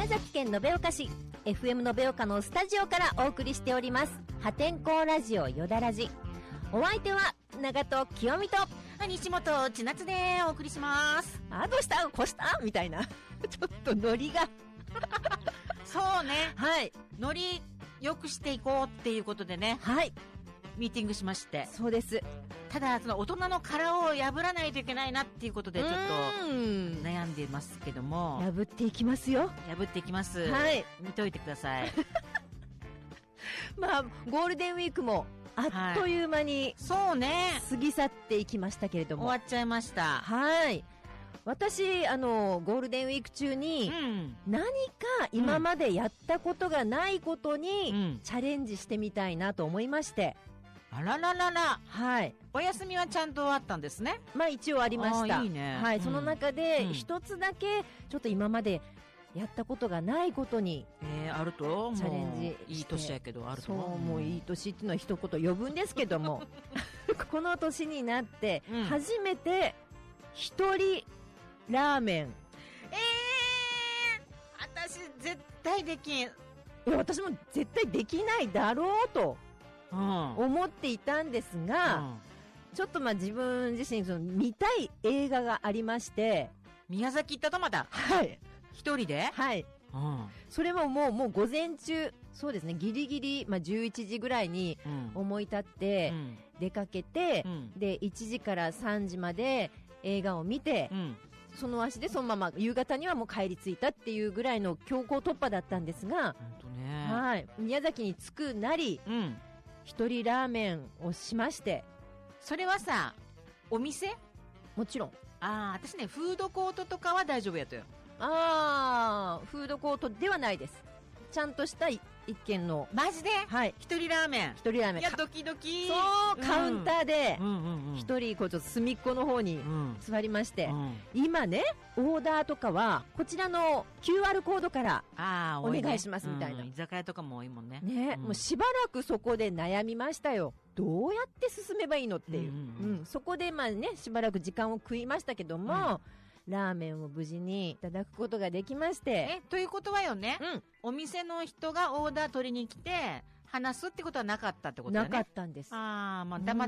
崎県延岡市 FM 延岡のスタジオからお送りしております破天荒ラジオよだらじ。お相手は長戸清美と西本千夏でお送りします。 どうしたこしたみたいなちょっとノリがそうね、 はい、 ノリ良くしていこうっていうことでね、 はい、 ミーティングしまして。 そうです。 ただその大人の殻を破らないといけないなっていうことでちょっと悩んでますけども、 破っていきますよ。 破っていきます。 はい、 見といてくださいまあゴールデンウィークもあっという間に、 そうね、 過ぎ去っていきましたけれども、 終わっちゃいました。 はい。私ゴールデンウィーク中に、何か今までやったことがないことに、チャレンジしてみたいなと思いまして。 あらららら。 はい。 お休みはちゃんとあったんですね。 まあ一応ありました。 いいね。 はい。その中で一つだけちょっと今までやったことがないことに、 あるとチャレンジして。 いい年やけどあると。 そう、もういい年っていうのは一言呼ぶんですけどもこの年になって初めて一人ラーメン。 私絶対できん。 いや、私も絶対できないだろうと思っていたんですが、ちょっとまあ自分自身その見たい映画がありまして。 宮崎行ったとまた。 はい。 一人で？ はい。それももう午前中、そうですね、ギリギリ、まあ11時ぐらいに思い立って出かけて、で、1時から3時まで映画を見て、その足でそのまま夕方にはもう帰り着いたっていうぐらいの強行突破だったんですが、はい、宮崎に着くなり、一人ラーメンをしまして。 それはさ、お店？ もちろん。 私ね、フードコートとかは大丈夫やとよ。 フードコートではないです。ちゃんとした一軒の。 マジで？はい。一人ラーメン。 一人ラーメン。 いや、ドキドキ。 そう、カウンターで、一人、こう、ちょっと隅っこの方に座りまして、今ね、オーダーとかは、こちらの QR コードから、お願いしますみたいな。 居酒屋とかも多いもんね。 ね、もうしばらくそこで悩みましたよ。どうやって進めばいいのっていう。そこでまあね、しばらく時間を食いましたけども、ラーメンを無事にいただくことができまして。 ということはよね、お店の人がオーダー取りに来て、話すってことはなかったってことだね。 なかったんです。 まあ、